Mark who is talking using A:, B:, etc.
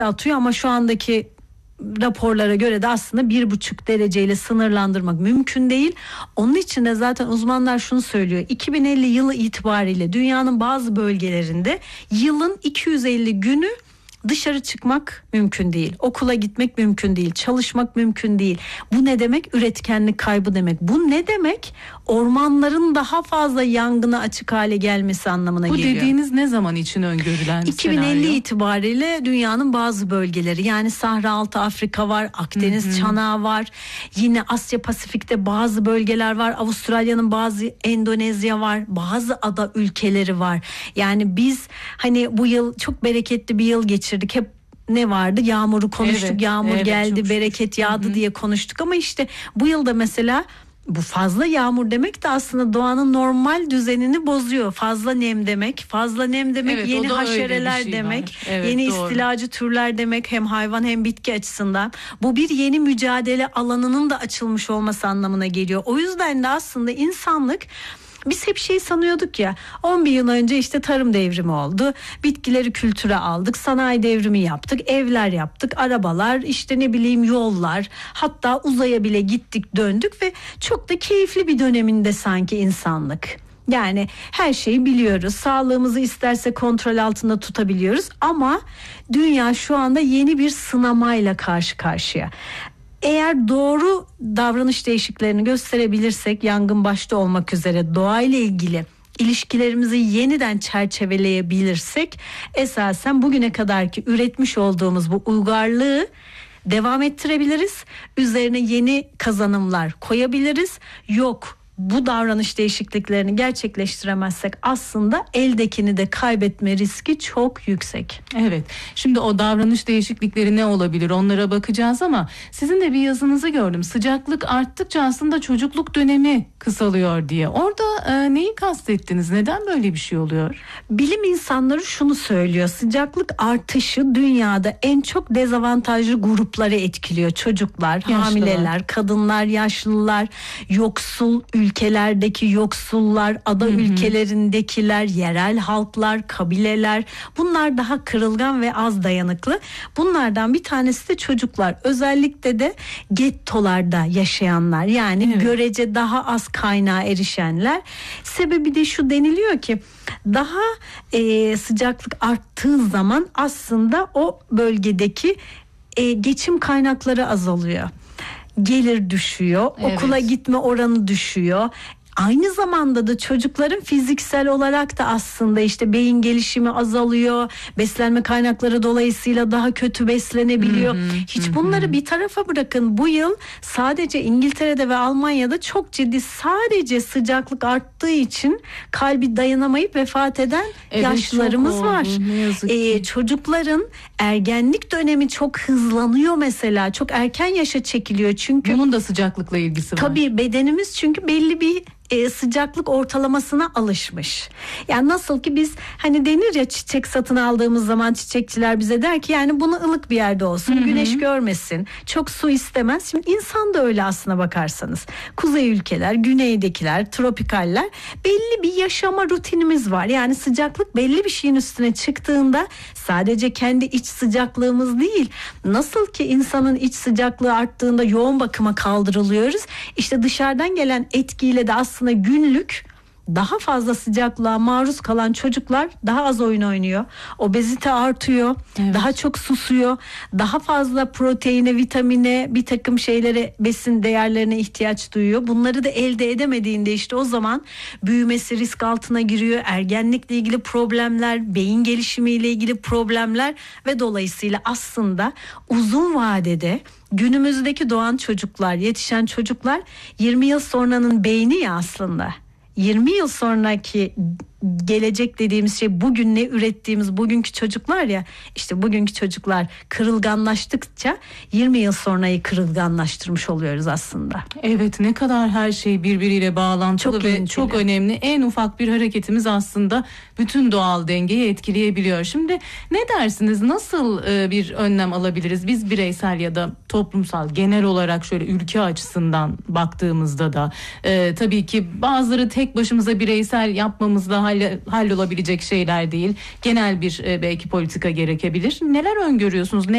A: atıyor ama şu andaki raporlara göre de aslında 1,5 dereceyle sınırlandırmak mümkün değil. Onun için de zaten uzmanlar şunu söylüyor. 2050 yılı itibariyle dünyanın bazı bölgelerinde yılın 250 günü dışarı çıkmak mümkün değil. Okula gitmek mümkün değil. Çalışmak mümkün değil. Bu ne demek? Üretkenlik kaybı demek. Bu ne demek? Ormanların daha fazla yangına açık hale gelmesi anlamına geliyor.
B: Bu dediğiniz ne zaman için öngörülen
A: 2050
B: senaryo?
A: itibariyle dünyanın bazı bölgeleri, yani Sahra Altı Afrika var, Akdeniz çanağı var. Yine Asya Pasifik'te bazı bölgeler var. Avustralya'nın bazı, Endonezya var. Bazı ada ülkeleri var. Yani biz hani bu yıl çok bereketli bir yıl geçirdik. Hep ne vardı? Yağmuru konuştuk.
B: Evet,
A: Yağmur
B: evet,
A: geldi,
B: çok
A: bereket yağdı diye konuştuk ama işte bu yılda mesela bu fazla yağmur demek de aslında doğanın normal düzenini bozuyor. Fazla nem demek. Fazla nem demek
B: Evet,
A: yeni
B: o da öyle
A: haşereler
B: bir şey
A: demek.
B: var. Evet,
A: yeni
B: doğru.
A: istilacı türler demek, hem hayvan hem bitki açısından. Bu bir yeni mücadele alanının da açılmış olması anlamına geliyor. O yüzden de aslında insanlık, biz hep şey sanıyorduk ya, 11 yıl önce işte tarım devrimi oldu. Bitkileri kültüre aldık. Sanayi devrimi yaptık. Evler yaptık. Arabalar, işte ne bileyim yollar. Hatta uzaya bile gittik döndük ve çok da keyifli bir döneminde sanki insanlık. Yani her şeyi biliyoruz. Sağlığımızı isterse kontrol altında tutabiliyoruz. Ama dünya şu anda yeni bir sınamayla karşı karşıya. Eğer doğru davranış değişikliklerini gösterebilirsek, yangın başta olmak üzere doğayla ilgili ilişkilerimizi yeniden çerçeveleyebilirsek, esasen bugüne kadarki üretmiş olduğumuz bu uygarlığı devam ettirebiliriz. Üzerine yeni kazanımlar koyabiliriz. Yok, bu davranış değişikliklerini gerçekleştiremezsek aslında eldekini de kaybetme riski çok yüksek.
B: Evet. Şimdi o davranış değişiklikleri ne olabilir? Onlara bakacağız ama sizin de bir yazınızı gördüm. Sıcaklık arttıkça aslında çocukluk dönemi kısalıyor diye. Orada neyi kastettiniz? Neden böyle bir şey oluyor?
A: Bilim insanları şunu söylüyor. Sıcaklık artışı dünyada en çok dezavantajlı grupları etkiliyor. Çocuklar,
B: Yaşlılar,
A: hamileler, kadınlar, yaşlılar, yoksul ülkelerdeki yoksullar, ada ülkelerindekiler, yerel halklar, kabileler. Bunlar daha kırılgan ve az dayanıklı. Bunlardan bir tanesi de çocuklar. Özellikle de gettolarda yaşayanlar. Yani görece daha az kaynağa erişenler. Sebebi de şu, deniliyor ki daha sıcaklık arttığı zaman aslında o bölgedeki geçim kaynakları azalıyor. Gelir düşüyor, okula gitme oranı düşüyor. Aynı zamanda da çocukların fiziksel olarak da aslında işte beyin gelişimi azalıyor. Beslenme kaynakları dolayısıyla daha kötü beslenebiliyor. Hiç bunları bir tarafa bırakın. Bu yıl sadece İngiltere'de ve Almanya'da çok ciddi, sadece sıcaklık arttığı için kalbi dayanamayıp vefat eden yaşlılarımız var. Çocukların ergenlik dönemi çok hızlanıyor mesela. Çok erken yaşa çekiliyor çünkü.
B: Bunun da sıcaklıkla ilgisi var.
A: Tabii bedenimiz çünkü belli bir sıcaklık ortalamasına alışmış. Yani nasıl ki biz hani denir ya, çiçek satın aldığımız zaman çiçekçiler bize der ki yani bunu ılık bir yerde olsun, güneş görmesin, çok su istemez. Şimdi insan da öyle aslına bakarsanız. Kuzey ülkeler, güneydekiler, tropikaller, belli bir yaşama rutinimiz var. Yani sıcaklık belli bir şeyin üstüne çıktığında sadece kendi iç sıcaklığımız değil, nasıl ki insanın iç sıcaklığı arttığında yoğun bakıma kaldırılıyoruz. İşte dışarıdan gelen etkiyle de aslında günlük daha fazla sıcaklığa maruz kalan çocuklar daha az oyun oynuyor. Obezite artıyor. Daha çok susuyor. Daha fazla proteine, vitamine, bir takım şeylere, besin değerlerine ihtiyaç duyuyor. Bunları da elde edemediğinde işte o zaman büyümesi risk altına giriyor. Ergenlikle ilgili problemler, beyin gelişimiyle ilgili problemler ve dolayısıyla aslında uzun vadede günümüzdeki doğan çocuklar, yetişen çocuklar 20 yıl sonranın beyni ya aslında. 20 yıl sonraki gelecek dediğimiz şey bugün ne ürettiğimiz bugünkü çocuklar ya, işte bugünkü çocuklar kırılganlaştıkça 20 yıl sonrayı kırılganlaştırmış oluyoruz aslında.
B: Evet, ne kadar her şey birbiriyle bağlantılı ve çok önemli. En ufak bir hareketimiz aslında bütün doğal dengeyi etkileyebiliyor. Şimdi ne dersiniz, nasıl bir önlem alabiliriz? Biz bireysel ya da toplumsal, genel olarak şöyle ülke açısından baktığımızda da tabii ki bazıları tek başımıza bireysel yapmamızla hallolabilecek şeyler değil. Genel bir belki politika gerekebilir. Neler öngörüyorsunuz?